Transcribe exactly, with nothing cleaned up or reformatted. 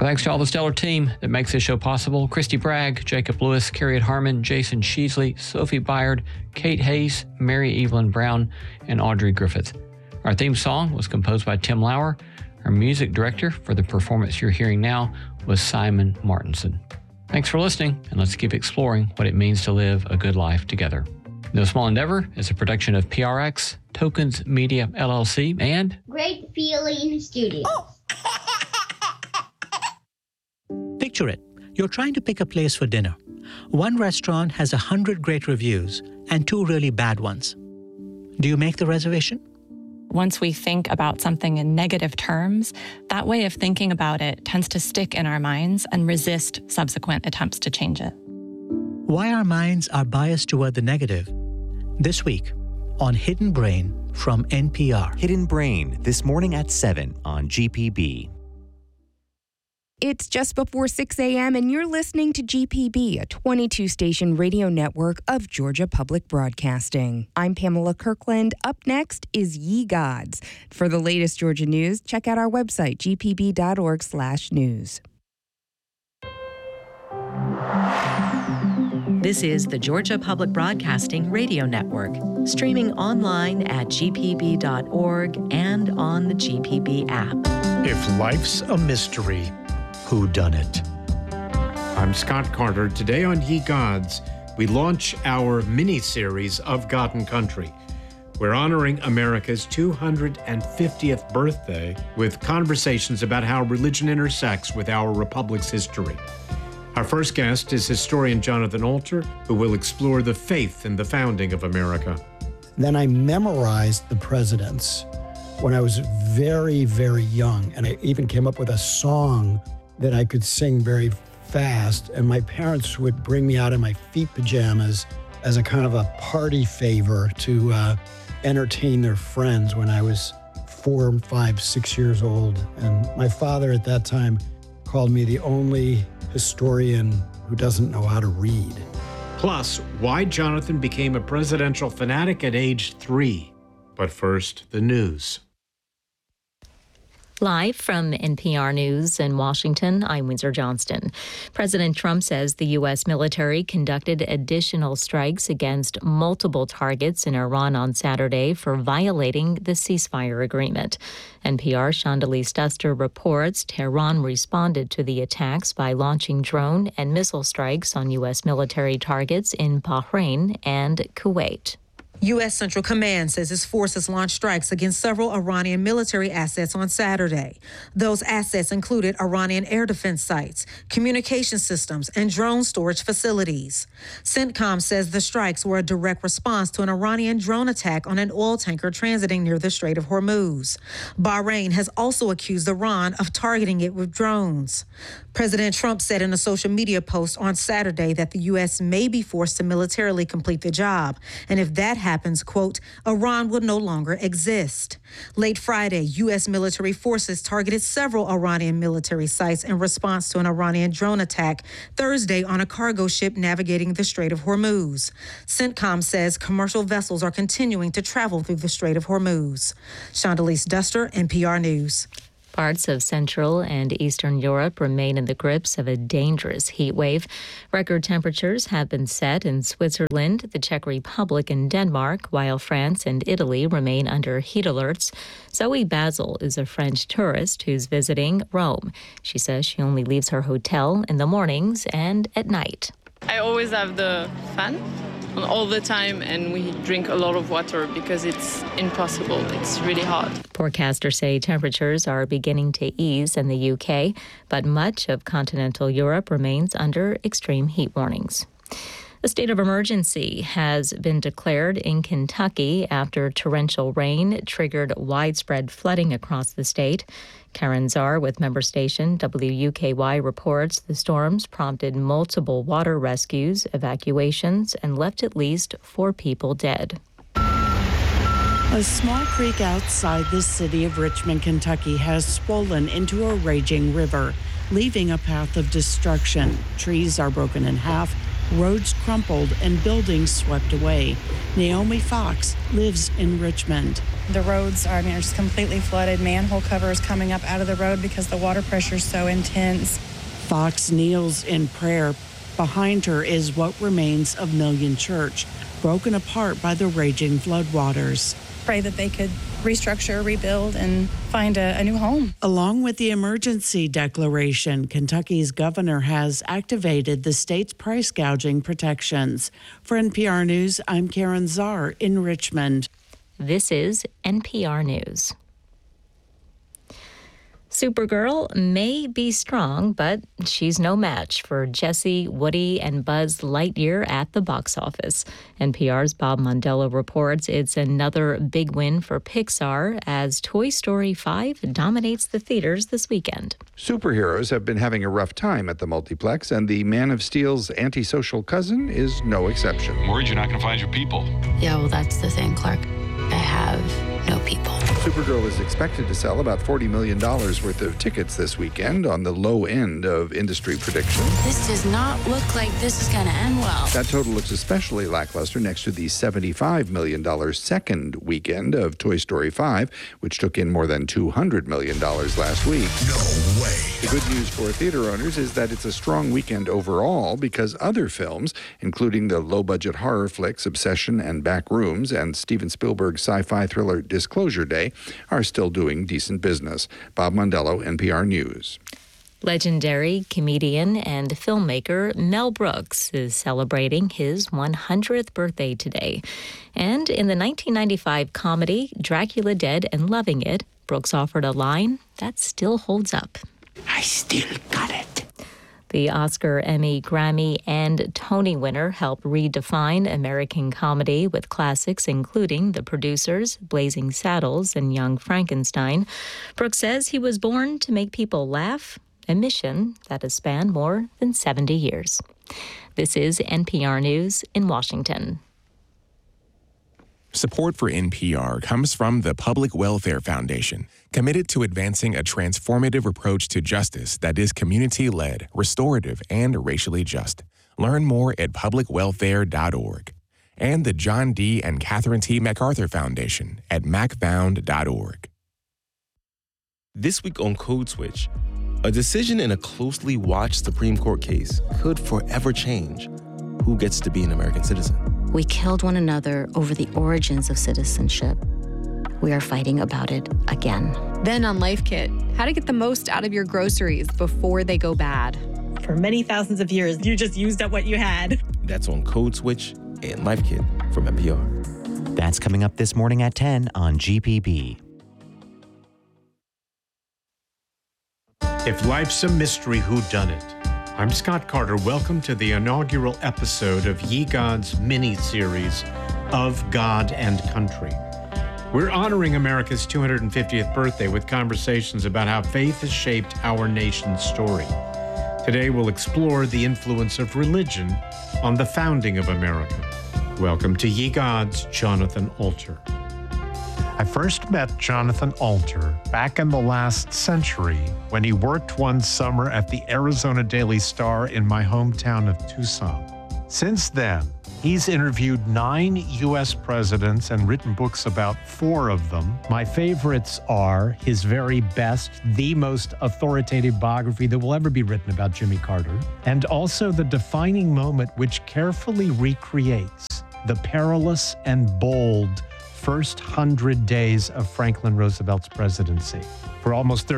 thanks to all the stellar team that makes this show possible. Christy Bragg, Jacob Lewis, Carriot Harmon, Jason Sheasley, Sophie Byard, Kate Hayes, Mary Evelyn Brown, and Audrey Griffith. Our theme song was composed by Tim Lauer. Our music director for the performance you're hearing now was Simon Martinson. Thanks for listening, and let's keep exploring what it means to live a good life together. No Small Endeavor is a production of P R X, Tokens Media L L C, and Great Feeling Studios. Picture it. You're trying to pick a place for dinner. One restaurant has a hundred great reviews and two really bad ones. Do you make the reservation? Once we think about something in negative terms, that way of thinking about it tends to stick in our minds and resist subsequent attempts to change it. Why our minds are biased toward the negative. This week on Hidden Brain from N P R. Hidden Brain, this morning at seven on G P B. It's just before six a.m. and you're listening to G P B, a twenty-two station radio network of Georgia Public Broadcasting. I'm Pamela Kirkland. Up next is Ye Gods. For the latest Georgia news, check out our website, g p b dot org slash news. This is the Georgia Public Broadcasting Radio Network, streaming online at g p b dot org and on the G P B app. If life's a mystery, who done it? I'm Scott Carter. Today on Ye Gods, we launch our mini-series of God and Country. We're honoring America's two hundred fiftieth birthday with conversations about how religion intersects with our republic's history. Our first guest is historian Jonathan Alter, who will explore the faith in the founding of America. Then I memorized the presidents when I was very, very young, and I even came up with a song that I could sing very fast, and my parents would bring me out in my feet pajamas as a kind of a party favor to uh, entertain their friends when I was four, five, six years old. And my father at that time called me the only historian who doesn't know how to read. Plus, why Jonathan became a presidential fanatic at age three. But first, the news. Live from N P R News in Washington, I'm Windsor Johnston. President Trump says the U S military conducted additional strikes against multiple targets in Iran on Saturday for violating the ceasefire agreement. N P R's Chandalise Duster reports Tehran responded to the attacks by launching drone and missile strikes on U S military targets in Bahrain and Kuwait. U S. Central Command says its forces launched strikes against several Iranian military assets on Saturday. Those assets included Iranian air defense sites, communication systems, and drone storage facilities. CENTCOM says the strikes were a direct response to an Iranian drone attack on an oil tanker transiting near the Strait of Hormuz. Bahrain has also accused Iran of targeting it with drones. President Trump said in a social media post on Saturday that the U S may be forced to militarily complete the job, and if that happens, quote, Iran will no longer exist. Late Friday, U S military forces targeted several Iranian military sites in response to an Iranian drone attack Thursday on a cargo ship navigating the Strait of Hormuz. CENTCOM says commercial vessels are continuing to travel through the Strait of Hormuz. Chandalise Duster, N P R News. Parts of Central and Eastern Europe remain in the grips of a dangerous heat wave. Record temperatures have been set in Switzerland, the Czech Republic, and Denmark, while France and Italy remain under heat alerts. Zoe Basil is a French tourist who's visiting Rome. She says she only leaves her hotel in the mornings and at night. I always have the fan on all the time, and we drink a lot of water because it's impossible. It's really hot. Forecasters say temperatures are beginning to ease in the U K, but much of continental Europe remains under extreme heat warnings. A state of emergency has been declared in Kentucky after torrential rain triggered widespread flooding across the state. Karen Czar with member station W U K Y reports the storms prompted multiple water rescues, evacuations, and left at least four people dead. A small creek outside the city of Richmond, Kentucky has swollen into a raging river, leaving a path of destruction. Trees are broken in half, roads crumpled and buildings swept away. Naomi Fox lives in Richmond. The roads are, I mean, are just completely flooded. Manhole covers coming up out of the road because the water pressure is so intense. Fox kneels in prayer. Behind her is what remains of Million Church, broken apart by the raging floodwaters. Pray that they could restructure, rebuild, and find a, a new home. Along with the emergency declaration, Kentucky's governor has activated the state's price gouging protections. For N P R News, I'm Karen Czar in Richmond. This is N P R News. Supergirl may be strong, but she's no match for Jessie, Woody, and Buzz Lightyear at the box office. N P R's Bob Mondello reports it's another big win for Pixar as Toy Story five dominates the theaters this weekend. Superheroes have been having a rough time at the multiplex, and the Man of Steel's antisocial cousin is no exception. I'm worried you're not going to find your people. Yeah, well, that's the thing, Clark. I have no people. Supergirl is expected to sell about forty million dollars worth of tickets this weekend, on the low end of industry predictions. This does not look like this is going to end well. That total looks especially lackluster next to the seventy-five million dollars second weekend of Toy Story five, which took in more than two hundred million dollars last week. No way. The good news for theater owners is that it's a strong weekend overall because other films, including the low-budget horror flicks Obsession and Backrooms and Steven Spielberg's sci-fi thriller Disclosure Day, are still doing decent business. Bob Mondello, N P R News. Legendary comedian and filmmaker Mel Brooks is celebrating his one hundredth birthday today. And in the nineteen ninety-five comedy Dracula Dead and Loving It, Brooks offered a line that still holds up. I still got it. The Oscar, Emmy, Grammy, and Tony winner helped redefine American comedy with classics including The Producers, Blazing Saddles, and Young Frankenstein. Brooks says he was born to make people laugh, a mission that has spanned more than seventy years. This is N P R News in Washington. Support for N P R comes from the Public Welfare Foundation, committed to advancing a transformative approach to justice that is community-led, restorative, and racially just. Learn more at public welfare dot org. And the John D. and Catherine T. MacArthur Foundation at mac found dot org. This week on Code Switch, a decision in a closely watched Supreme Court case could forever change who gets to be an American citizen. We killed one another over the origins of citizenship. We are fighting about it again. Then on Life Kit, how to get the most out of your groceries before they go bad. For many thousands of years, you just used up what you had. That's on Code Switch and Life Kit from N P R. That's coming up this morning at ten on G P B. If life's a mystery, whodunit? I'm Scott Carter. Welcome to the inaugural episode of Ye Gods mini-series of God and Country. We're honoring America's two hundred fiftieth birthday with conversations about how faith has shaped our nation's story. Today, we'll explore the influence of religion on the founding of America. Welcome to Ye Gods, Jonathan Alter. I first met Jonathan Alter back in the last century when he worked one summer at the Arizona Daily Star in my hometown of Tucson. Since then, he's interviewed nine U S presidents and written books about four of them. My favorites are his very best, the most authoritative biography that will ever be written about Jimmy Carter, and also The Defining Moment, which carefully recreates the perilous and bold first hundred days of Franklin Roosevelt's presidency. For almost